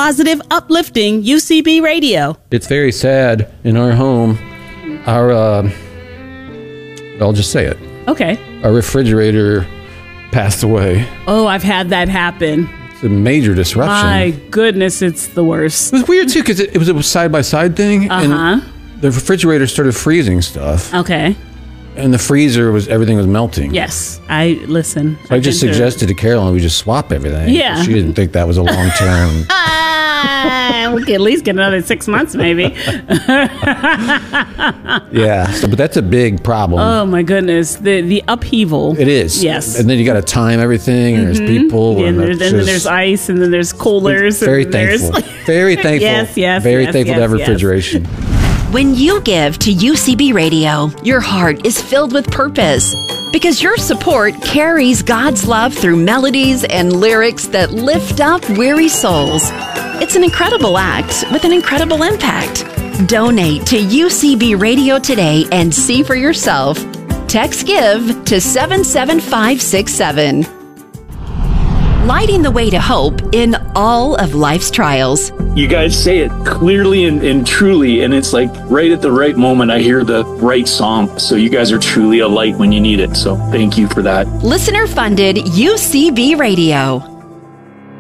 positive, uplifting UCB radio. It's very sad in our home. I'll just say it. Okay. Our refrigerator passed away. Oh, I've had that happen. It's a major disruption. My goodness, it's the worst. It was weird, too, because it was a side-by-side thing. And the refrigerator started freezing stuff. Okay. And the freezer everything was melting. Yes. So I just suggested to Carolyn we just swap everything. Yeah. She didn't think that was a long-term. We could at least get another 6 months, maybe. Yeah. But that's a big problem. Oh, my goodness. The upheaval. It is. Yes. And then you got to time everything, and there's people. And then there's ice, and then there's coolers. Very thankful. Very thankful. Yes. Very thankful to have refrigeration. When you give to UCB Radio, your heart is filled with purpose because your support carries God's love through melodies and lyrics that lift up weary souls. It's an incredible act with an incredible impact. Donate to UCB Radio today and see for yourself. Text GIVE to 77567. Lighting the way to hope in all of life's trials. You guys say it clearly and truly, and it's like right at the right moment I hear the right song. So you guys are truly a light when you need it. So thank you for that. Listener funded UCB Radio.